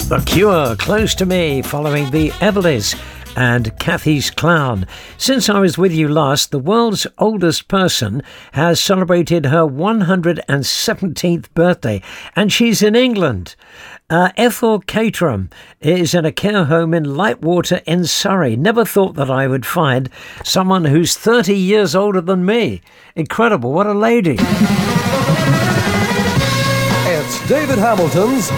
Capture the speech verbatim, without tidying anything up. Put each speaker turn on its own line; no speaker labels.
The Cure, Close to Me, following the Everlys and Kathy's Clown. Since I was with you last, the world's oldest person has celebrated her one hundred seventeenth birthday, and she's in England. Uh, Ethel Caterham is in a care home in Lightwater in Surrey. Never thought that I would find someone who's thirty years older than me. Incredible, what a lady.
It's David Hamilton's